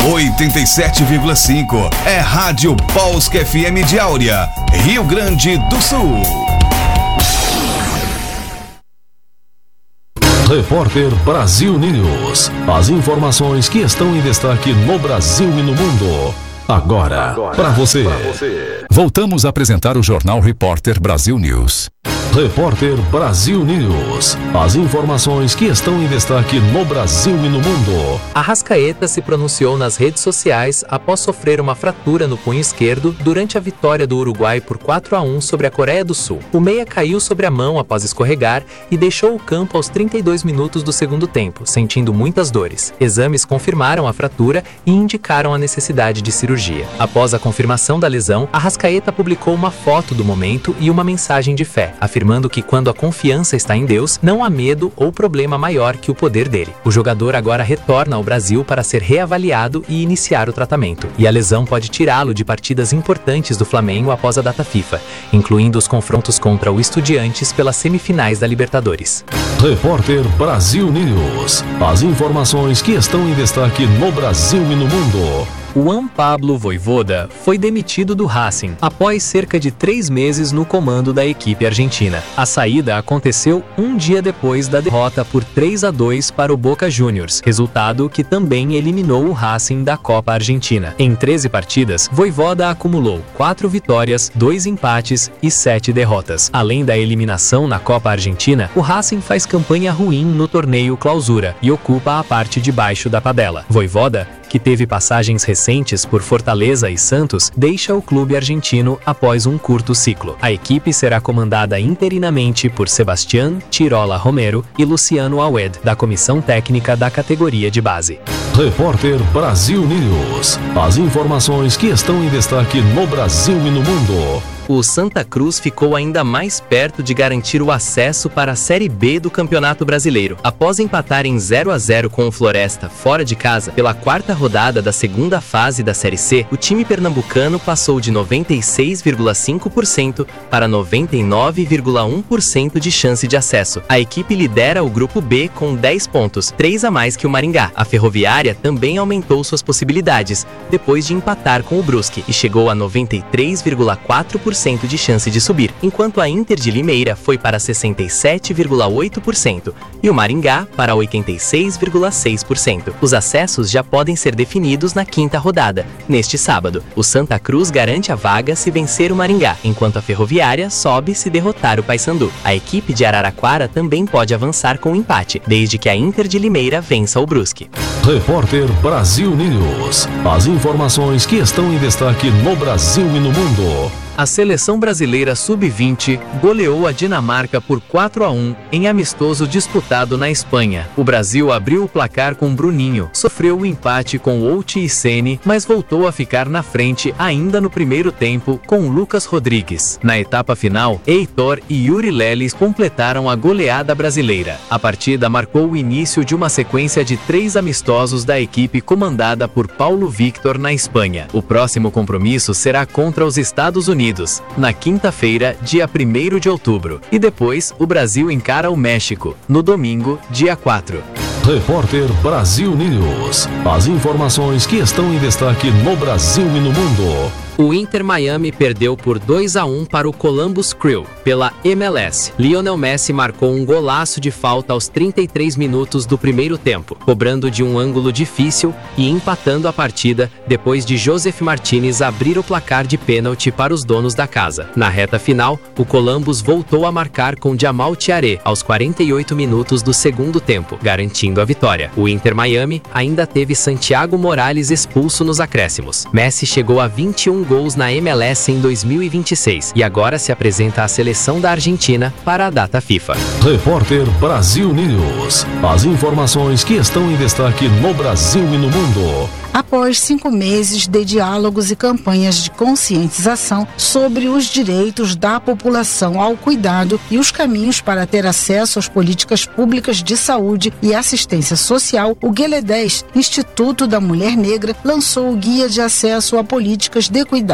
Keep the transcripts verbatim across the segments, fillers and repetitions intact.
oitenta e sete vírgula cinco é Rádio Polska F M de Áurea, Rio Grande do Sul. Repórter Brasil News. As informações que estão em destaque no Brasil e no mundo. Agora, Agora para você. você. Voltamos a apresentar o Jornal Repórter Brasil News. Repórter Brasil News. As informações que estão em destaque no Brasil e no mundo. Arrascaeta se pronunciou nas redes sociais após sofrer uma fratura no punho esquerdo durante a vitória do Uruguai por quatro a um sobre a Coreia do Sul. O meia caiu sobre a mão após escorregar e deixou o campo aos trinta e dois minutos do segundo tempo, sentindo muitas dores. Exames confirmaram a fratura e indicaram a necessidade de cirurgia. Após a confirmação da lesão, Arrascaeta publicou uma foto do momento e uma mensagem de fé, afirmando que quando a confiança está em Deus, não há medo ou problema maior que o poder dele. O jogador agora retorna ao Brasil para ser reavaliado e iniciar o tratamento. E a lesão pode tirá-lo de partidas importantes do Flamengo após a data FIFA, incluindo os confrontos contra o Estudiantes pelas semifinais da Libertadores. Repórter Brasil News. As informações que estão em destaque no Brasil e no mundo. Juan Pablo Vojvoda foi demitido do Racing após cerca de três meses no comando da equipe argentina. A saída aconteceu um dia depois da derrota por três a dois para o Boca Juniors, resultado que também eliminou o Racing da Copa Argentina. Em treze partidas, Vojvoda acumulou quatro vitórias, dois empates e sete derrotas. Além da eliminação na Copa Argentina, o Racing faz campanha ruim no torneio Clausura e ocupa a parte de baixo da tabela. Vojvoda, que teve passagens recentes por Fortaleza e Santos, deixa o clube argentino após um curto ciclo. A equipe será comandada interinamente por Sebastián Tirola Romero e Luciano Awed, da comissão técnica da categoria de base. Repórter Brasil News. As informações que estão em destaque no Brasil e no mundo. O Santa Cruz ficou ainda mais perto de garantir o acesso para a Série B do Campeonato Brasileiro. Após empatar em zero a zero com o Floresta fora de casa pela quarta rodada da segunda fase da Série C, o time pernambucano passou de noventa e seis vírgula cinco por cento para noventa e nove vírgula um por cento de chance de acesso. A equipe lidera o Grupo B com dez pontos, três a mais que o Maringá. A Ferroviária também aumentou suas possibilidades, depois de empatar com o Brusque, e chegou a noventa e três vírgula quatro por cento de chance de subir, enquanto a Inter de Limeira foi para sessenta e sete vírgula oito por cento e o Maringá para oitenta e seis vírgula seis por cento. Os acessos já podem ser definidos na quinta rodada, neste sábado. O Santa Cruz garante a vaga se vencer o Maringá, enquanto a Ferroviária sobe se derrotar o Paysandu. A equipe de Araraquara também pode avançar com empate, desde que a Inter de Limeira vença o Brusque. Repórter Brasil News. As informações que estão em destaque no Brasil e no mundo. A seleção brasileira sub vinte goleou a Dinamarca por quatro a um em amistoso disputado na Espanha. O Brasil abriu o placar com Bruninho, sofreu o empate com Outi e Ceni, mas voltou a ficar na frente ainda no primeiro tempo com Lucas Rodrigues. Na etapa final, Heitor e Yuri Lelis completaram a goleada brasileira. A partida marcou o início de uma sequência de três amistosos da equipe comandada por Paulo Victor na Espanha. O próximo compromisso será contra os Estados Unidos, na quinta-feira, dia primeiro de outubro. E depois, o Brasil encara o México, no domingo, dia quatro. Repórter Brasil News. As informações que estão em destaque no Brasil e no mundo. O Inter Miami perdeu por dois a um para o Columbus Crew, pela M L S. Lionel Messi marcou um golaço de falta aos trinta e três minutos do primeiro tempo, cobrando de um ângulo difícil e empatando a partida depois de Joseph Martinez abrir o placar de pênalti para os donos da casa. Na reta final, o Columbus voltou a marcar com Jamal Thiaré aos quarenta e oito minutos do segundo tempo, garantindo a vitória. O Inter Miami ainda teve Santiago Morales expulso nos acréscimos. Messi chegou a vinte e um gols na M L S em dois mil e vinte e seis e agora se apresenta à seleção da Argentina para a data FIFA. Repórter Brasil News. As informações que estão em destaque no Brasil e no mundo. Após cinco meses de diálogos e campanhas de conscientização sobre os direitos da população ao cuidado e os caminhos para ter acesso às políticas públicas de saúde e assistência social, o Guelé dez, Instituto da Mulher Negra, lançou o Guia de Acesso a Políticas de Cuidado.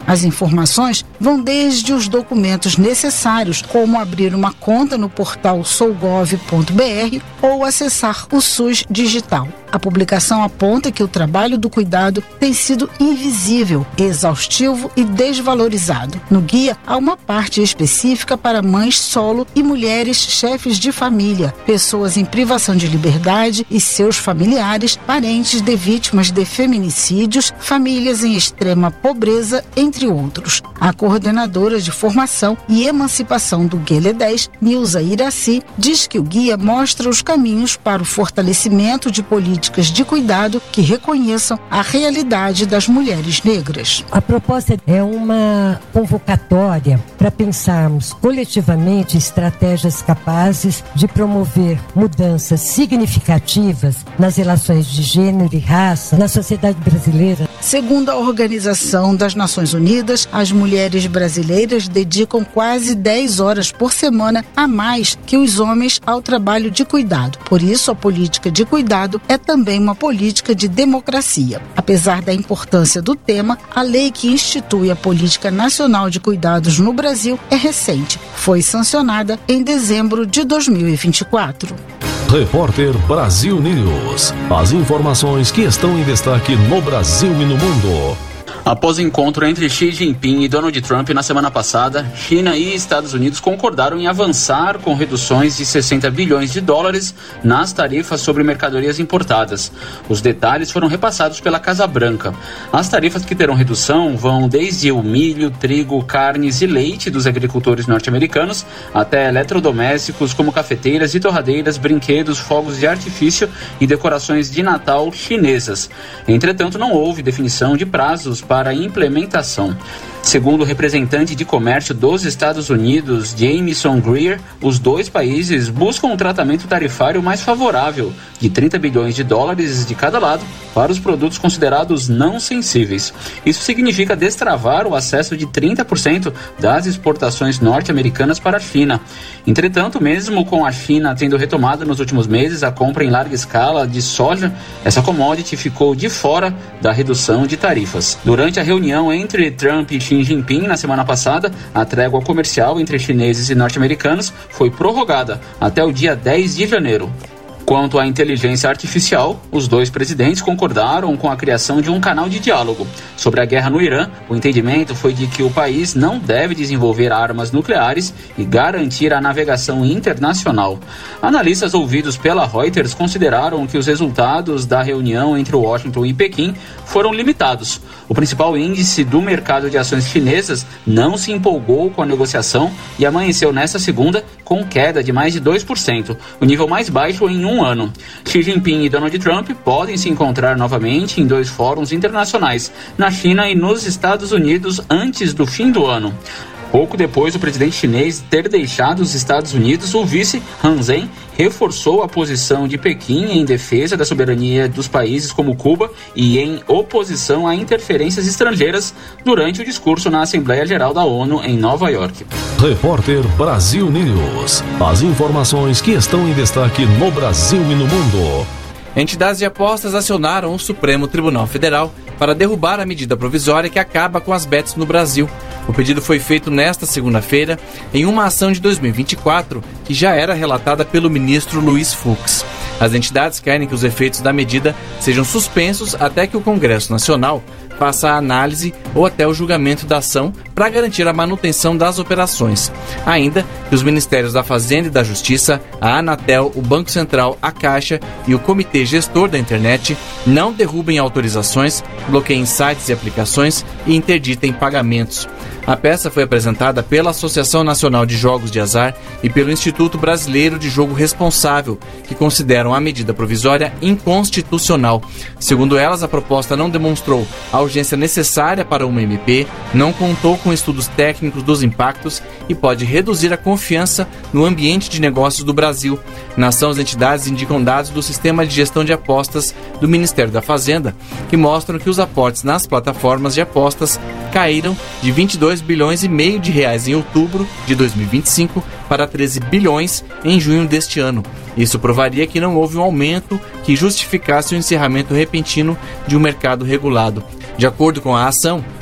As informações vão desde os documentos necessários, como abrir uma conta no portal sou gov ponto b r ou acessar o SUS Digital. A publicação aponta que o trabalho do cuidado tem sido invisível, exaustivo e desvalorizado. No guia, há uma parte específica para mães solo e mulheres chefes de família, pessoas em privação de liberdade e seus familiares, parentes de vítimas de feminicídios, famílias em extrema pobreza, entre outros. A coordenadora de formação e emancipação do Guelé dez, Nilza Iraci, diz que o guia mostra os caminhos para o fortalecimento de políticas de cuidado que reconheçam a realidade das mulheres negras. A proposta é uma convocatória para pensarmos coletivamente estratégias capazes de promover mudanças significativas nas relações de gênero e raça na sociedade brasileira. Segundo a Organização das Nações Unidas, as mulheres brasileiras dedicam quase dez horas por semana a mais que os homens ao trabalho de cuidado. Por isso, a política de cuidado é também uma política de democracia. Apesar da importância do tema, a lei que institui a Política Nacional de Cuidados no Brasil é recente. Foi sancionada em dezembro de dois mil e vinte e quatro. Repórter Brasil News. As informações que estão em destaque no Brasil e no mundo. Após o encontro entre Xi Jinping e Donald Trump na semana passada, China e Estados Unidos concordaram em avançar com reduções de sessenta bilhões de dólares nas tarifas sobre mercadorias importadas. Os detalhes foram repassados pela Casa Branca. As tarifas que terão redução vão desde o milho, trigo, carnes e leite dos agricultores norte-americanos até eletrodomésticos como cafeteiras e torradeiras, brinquedos, fogos de artifício e decorações de Natal chinesas. Entretanto, não houve definição de prazos para a implementação. Segundo o representante de comércio dos Estados Unidos, Jamieson Greer, os dois países buscam um tratamento tarifário mais favorável, de trinta bilhões de dólares de cada lado, para os produtos considerados não sensíveis. Isso significa destravar o acesso de trinta por cento das exportações norte-americanas para a China. Entretanto, mesmo com a China tendo retomado nos últimos meses a compra em larga escala de soja, essa commodity ficou de fora da redução de tarifas. Durante a reunião entre Trump e Xi Jinping na semana passada, a trégua comercial entre chineses e norte-americanos foi prorrogada até o dia dez de janeiro. Quanto à inteligência artificial, os dois presidentes concordaram com a criação de um canal de diálogo. Sobre a guerra no Irã, o entendimento foi de que o país não deve desenvolver armas nucleares e garantir a navegação internacional. Analistas ouvidos pela Reuters consideraram que os resultados da reunião entre Washington e Pequim foram limitados. O principal índice do mercado de ações chinesas não se empolgou com a negociação e amanheceu nesta segunda com queda de mais de dois por cento, o nível mais baixo em um ano. Xi Jinping e Donald Trump podem se encontrar novamente em dois fóruns internacionais, na China e nos Estados Unidos, antes do fim do ano. Pouco depois do presidente chinês ter deixado os Estados Unidos, o vice Han Zheng reforçou a posição de Pequim em defesa da soberania dos países como Cuba e em oposição a interferências estrangeiras durante o discurso na Assembleia Geral da ONU em Nova York. Repórter Brasil News. As informações que estão em destaque no Brasil e no mundo. Entidades de apostas acionaram o Supremo Tribunal Federal para derrubar a medida provisória que acaba com as bets no Brasil. O pedido foi feito nesta segunda-feira em uma ação de dois mil e vinte e quatro que já era relatada pelo ministro Luiz Fux. As entidades querem que os efeitos da medida sejam suspensos até que o Congresso Nacional faça a análise ou até o julgamento da ação para garantir a manutenção das operações. Ainda que os Ministérios da Fazenda e da Justiça, a Anatel, o Banco Central, a Caixa e o Comitê Gestor da Internet não derrubem autorizações, bloqueiem sites e aplicações e interditem pagamentos. A peça foi apresentada pela Associação Nacional de Jogos de Azar e pelo Instituto Brasileiro de Jogo Responsável, que consideram a medida provisória inconstitucional. Segundo elas, a proposta não demonstrou a urgência necessária para uma M P, não contou com estudos técnicos dos impactos e pode reduzir a confiança no ambiente de negócios do Brasil. Na ação, as entidades indicam dados do Sistema de Gestão de Apostas do Ministério da Fazenda, que mostram que os aportes nas plataformas de apostas caíram de vinte e dois bilhões e meio de reais em outubro de dois mil e vinte e cinco para treze bilhões em junho deste ano. Isso provaria que não houve um aumento que justificasse o encerramento repentino de um mercado regulado. De acordo com a ação,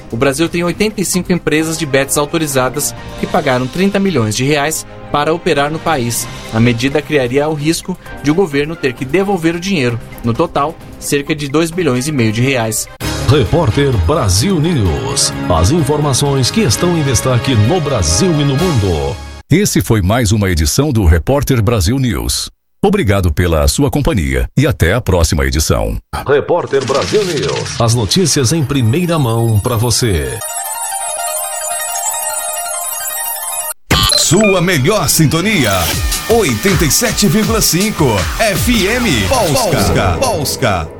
o Brasil tem oitenta e cinco empresas de bets autorizadas que pagaram trinta milhões de reais para operar no país. A medida criaria o risco de o governo ter que devolver o dinheiro. No total, cerca de dois bilhões e meio de reais. Repórter Brasil News. As informações que estão em destaque no Brasil e no mundo. Esse foi mais uma edição do Repórter Brasil News. Obrigado pela sua companhia e até a próxima edição. Repórter Brasil News. As notícias em primeira mão para você. Sua melhor sintonia. oitenta e sete vírgula cinco F M Polska. Polska.